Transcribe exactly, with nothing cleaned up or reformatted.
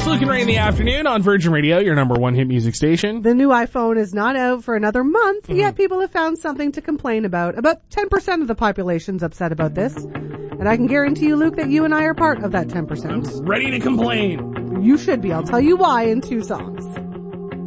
Luke and Ray in the afternoon on Virgin Radio, your number one hit music station. The new iPhone is not out for another month, Mm-hmm. yet people have found something to complain about. About ten percent of the population's upset about this. And I can guarantee you, Luke, that you and I are part of that ten percent. Ready to complain. You should be. I'll tell you why in two songs.